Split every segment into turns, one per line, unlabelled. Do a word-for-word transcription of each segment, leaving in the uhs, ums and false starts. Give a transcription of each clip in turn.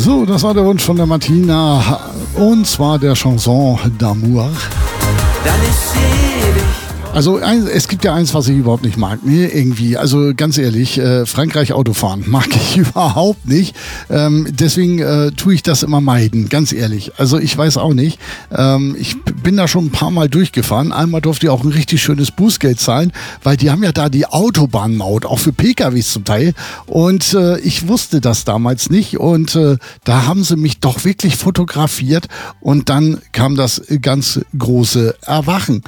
So, das war der Wunsch von der Martina und zwar der Chanson d'Amour. Also ein, es gibt ja eins, was ich überhaupt nicht mag, ne? Irgendwie, also ganz ehrlich, äh, Frankreich Autofahren mag ich überhaupt nicht. Ähm, deswegen äh, tue ich das immer meiden, ganz ehrlich. Also ich weiß auch nicht. Ähm, ich bin da schon ein paar Mal durchgefahren. Einmal durfte ich auch ein richtig schönes Bußgeld zahlen, weil die haben ja da die Autobahnmaut, auch für P K Ws zum Teil. Und äh, ich wusste das damals nicht und äh, da haben sie mich doch wirklich fotografiert und dann kam das ganz große Erwachen.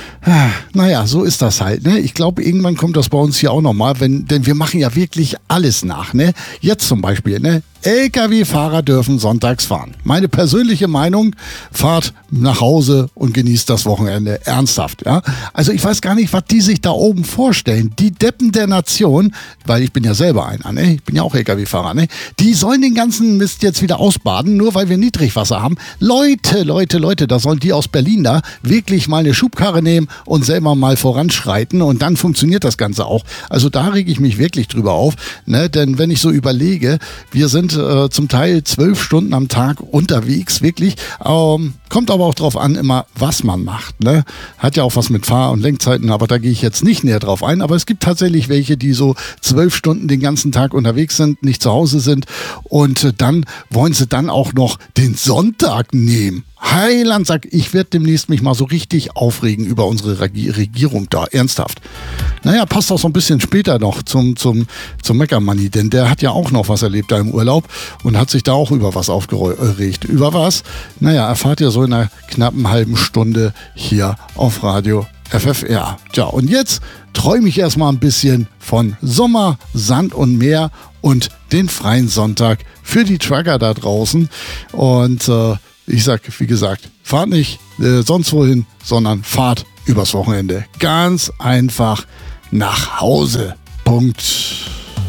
Naja, so ist das halt, ne? Ich glaube, irgendwann kommt das bei uns hier auch nochmal, wenn, denn wir machen ja wirklich alles nach, ne? Jetzt zum Beispiel, ne? L K W-Fahrer dürfen sonntags fahren. Meine persönliche Meinung, fahrt nach Hause und genießt das Wochenende ernsthaft, ja? Also ich weiß gar nicht, was die sich da oben vorstellen. Die Deppen der Nation, weil ich bin ja selber einer, ne? Ich bin ja auch L K W-Fahrer, ne? Die sollen den ganzen Mist jetzt wieder ausbaden, nur weil wir Niedrigwasser haben. Leute, Leute, Leute, da sollen die aus Berlin da wirklich mal eine Schubkarre nehmen und selber mal voranschreiten und dann funktioniert das Ganze auch. Also da rege ich mich wirklich drüber auf, ne? Denn wenn ich so überlege, wir sind äh, zum Teil zwölf Stunden am Tag unterwegs, wirklich. Ähm, kommt aber auch drauf an, immer was man macht, ne? Hat ja auch was mit Fahr- und Lenkzeiten, aber da gehe ich jetzt nicht näher drauf ein. Aber es gibt tatsächlich welche, die so zwölf Stunden den ganzen Tag unterwegs sind, nicht zu Hause sind und äh, dann wollen sie dann auch noch den Sonntag nehmen. Heiland, sag, ich werde demnächst mich mal so richtig aufregen über unsere Regi- Regierung da, ernsthaft. Naja, passt auch so ein bisschen später noch zum, zum, zum Meckermanni, denn der hat ja auch noch was erlebt da im Urlaub und hat sich da auch über was aufgeregt. Über was? Naja, erfahrt ihr so in einer knappen halben Stunde hier auf Radio F F R. Tja, und jetzt träume ich erstmal ein bisschen von Sommer, Sand und Meer und den freien Sonntag für die Trucker da draußen. Und äh, ich sag, wie gesagt, fahrt nicht äh, sonst wohin, sondern fahrt übers Wochenende. Ganz einfach nach Hause. Punkt.